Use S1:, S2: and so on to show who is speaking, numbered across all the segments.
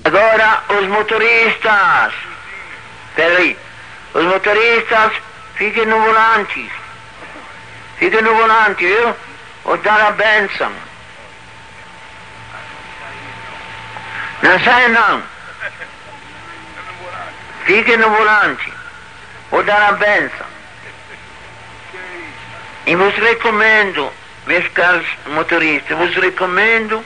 S1: Agora os motoristas, peraí, os motoristas fiquem no volante, viu? Vou dar a bênção. Não sai não. Fiquem no volante, vou dar a bênção. E vos recomendo, meus caros motoristas, vos recomendo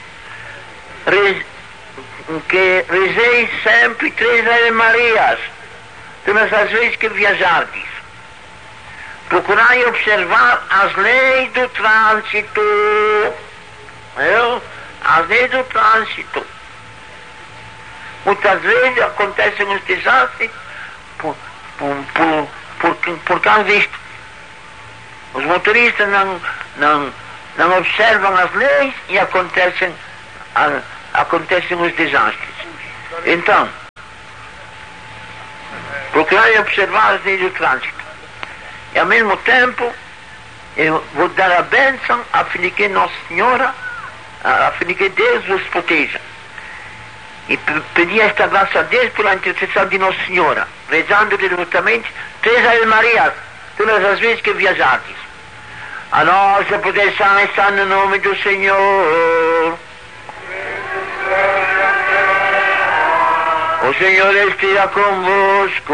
S1: que rezeis sempre 3 Ave Marias, todas as vezes que viajardes. Procurai observar as leis do trânsito. As leis do trânsito. Muitas vezes acontecem os desastres por causa disto. Os motoristas não observam as leis e acontecem os desastres. Então, procurai observar as leis do trânsito. E ao mesmo tempo, eu vou dar a bênção a fim de que Nossa Senhora, a fim de que Deus vos proteja. E pedir esta graça a Deus pela intercessão de Nossa Senhora, rezando diretamente 3 Ave Marias, todas as vezes que viajardes. A nossa proteção está no nome do Senhor. O Senhor esteja convosco.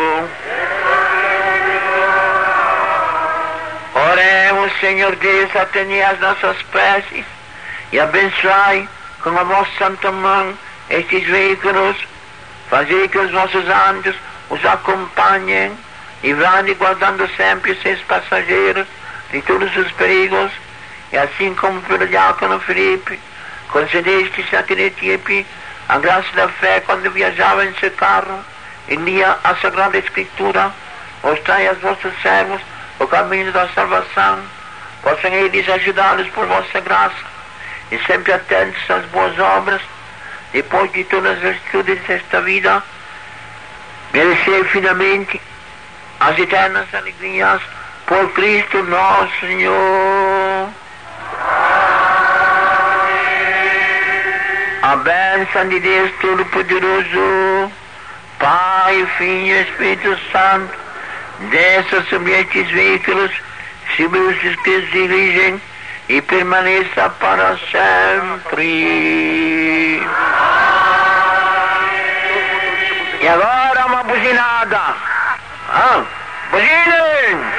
S1: Oremos, Senhor Deus, atendei as nossas preces e abençoai com a vossa santa mão estes veículos. Fazei que os vossos anjos os acompanhem, livrando e guardando sempre os seus passageiros de todos os perigos, e assim como pelo diácono Filipe concedeste a Etíope a graça da fé quando viajava em seu carro e lia a Sagrada Escritura, mostrai aos vossos servos o caminho da salvação. Possam eles ajudá-los por vossa graça e sempre atentos às boas obras, depois de todas as virtudes desta vida, merecer finalmente as eternas alegrias por Cristo nosso Senhor. A bênção de Deus Todo-Poderoso, Pai, Filho e Espírito Santo, desça sobre estes veículos, sobre os que se dirigem, e permaneça para sempre. E agora uma buzinada. Buzinem!